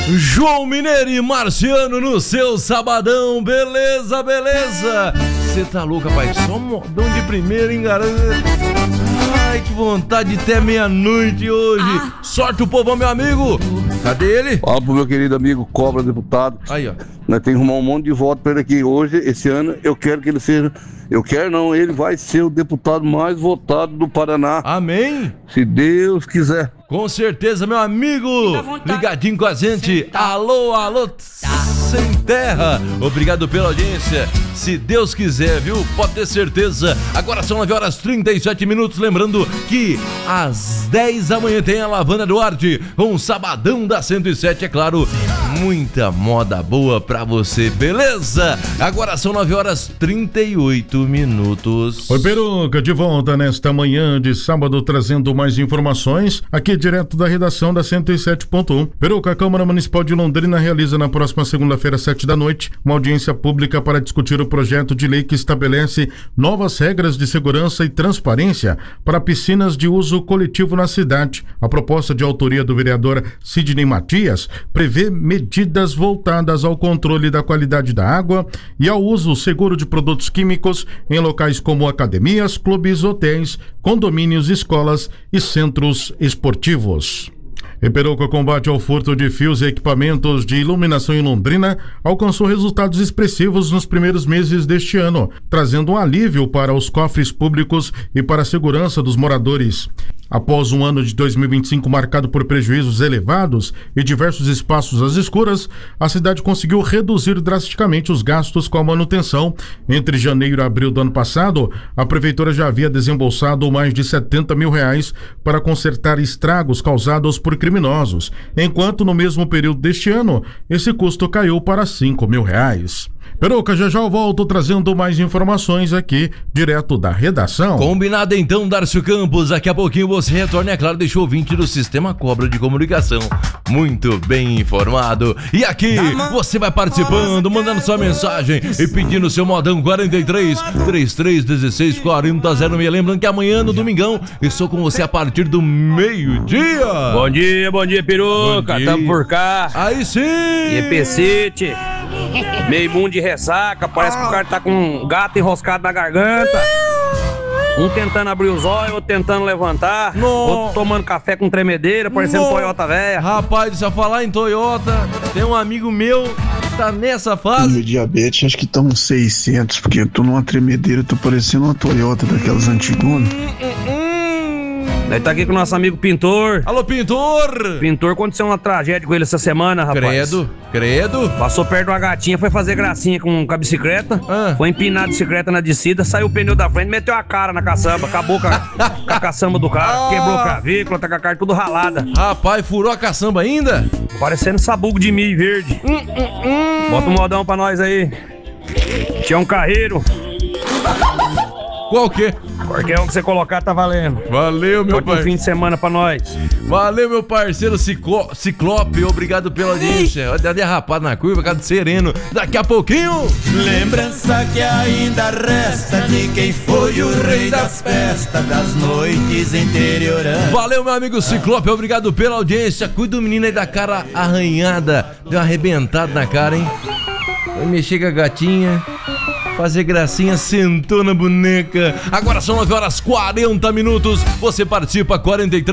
João Mineiro e Marciano no seu sabadão, beleza, beleza? Você tá louco, rapaz? Só modão de primeira, hein, garoto? Ai, que vontade de até meia-noite hoje. Sorte o povão, meu amigo. Cadê ele? Fala pro meu querido amigo Cobra, deputado. Aí, ó. Nós temos que arrumar um monte de voto pra ele aqui. Hoje, esse ano, eu quero que ele seja... Eu quero não, ele vai ser o deputado mais votado do Paraná. Amém? Se Deus quiser. Com certeza, meu amigo. Ligadinho com a gente. Alô, alô, sem terra. Obrigado pela audiência. Se Deus quiser, viu? Pode ter certeza. Agora são 9h37. Lembrando que às 10 da manhã tem a Lavanda Duarte com o Sabadão da 107, é claro. Muita moda boa pra você, beleza? Agora são 9h38. Oi, Peruca, de volta nesta manhã de sábado, trazendo mais informações aqui direto da redação da 107.1. Peruca, a Câmara Municipal de Londrina realiza na próxima segunda-feira, 7 da noite, uma audiência pública para discutir o projeto de lei que estabelece novas regras de segurança e transparência para piscinas de uso coletivo na cidade. A proposta de autoria do vereador Sidney Matias prevê medidas voltadas ao controle da qualidade da água e ao uso seguro de produtos químicos em locais como academias, clubes, hotéis, condomínios, escolas e centros esportivos. Em Peruca, o combate ao furto de fios e equipamentos de iluminação em Londrina alcançou resultados expressivos nos primeiros meses deste ano, trazendo um alívio para os cofres públicos e para a segurança dos moradores. Após um ano de 2025 marcado por prejuízos elevados e diversos espaços às escuras, a cidade conseguiu reduzir drasticamente os gastos com a manutenção. Entre janeiro e abril do ano passado, a prefeitura já havia desembolsado mais de R$70 mil para consertar estragos causados por criminosos, enquanto no mesmo período deste ano, esse custo caiu para R$5 mil. Peruca, já eu volto trazendo mais informações aqui, direto da redação. Combinado então, Darcio Campos. Daqui a pouquinho você retorna, é claro, deixa o ouvinte do Sistema Cobra de Comunicação muito bem informado. E aqui, você vai participando, mandando sua mensagem e pedindo seu modão 43 3316 4006. Lembrando que amanhã, no domingão, estou com você a partir do meio-dia. Bom dia, Peruca. Tamo por cá. Aí sim! EPCite. Meio mundo de ressaca, parece que o cara tá com um gato enroscado na garganta. Um tentando abrir os olhos, outro tentando levantar. Outro tomando café com tremedeira, parecendo Toyota velha. Rapaz, se eu falar em Toyota, tem um amigo meu que tá nessa fase. Meu diabetes, acho que tá uns 600, porque eu tô numa tremedeira, tô parecendo uma Toyota daquelas antigonas. Nós tá aqui com o nosso amigo Pintor. Alô, Pintor! Pintor, aconteceu uma tragédia com ele essa semana, rapaz. Credo. Passou perto de uma gatinha, foi fazer gracinha com a bicicleta. Foi empinar a bicicleta na descida, saiu o pneu da frente, meteu a cara na caçamba, acabou com a caçamba do cara, quebrou a clavícula, tá com a cara tudo ralada. Rapaz, furou a caçamba ainda? Parecendo sabugo de milho verde. Bota um modão pra nós aí. Tinha um carreiro. Qual que? Qualquer um que você colocar tá valendo. Valeu, meu parceiro. Fim de semana pra nós. Valeu, meu parceiro Ciclope. Obrigado pela audiência. Olha, derrapado na curva, cara de sereno. Daqui a pouquinho. Lembrança que ainda resta de quem foi o rei das festas, das noites interioranas. Valeu, meu amigo Ciclope. Obrigado pela audiência. Cuida do menino aí da cara arranhada. Deu uma arrebentada na cara, hein? Vai mexer com a gatinha. Fazer gracinha, sentou na boneca. Agora são 9h40. Você participa, 43